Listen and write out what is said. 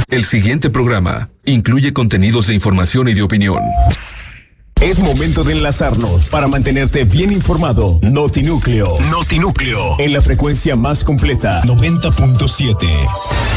El siguiente programa incluye contenidos de información y de opinión. Es momento de enlazarnos para mantenerte bien informado. Notinúcleo. En la frecuencia más completa. 90.7.